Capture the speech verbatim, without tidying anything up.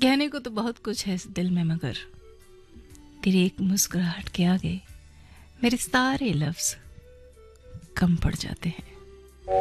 कहने को तो बहुत कुछ है इस दिल में, मगर तेरी एक मुस्कुराहट के आगे मेरे सारे लफ्ज कम पड़ जाते हैं।